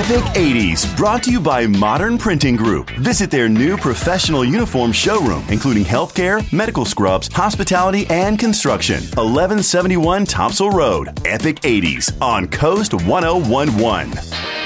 Epic 80s, brought to you by Modern Printing Group. Visit their new professional uniform showroom, including healthcare, medical scrubs, hospitality, and construction. 1171 Topsail Road. Epic 80s on Coast 1011.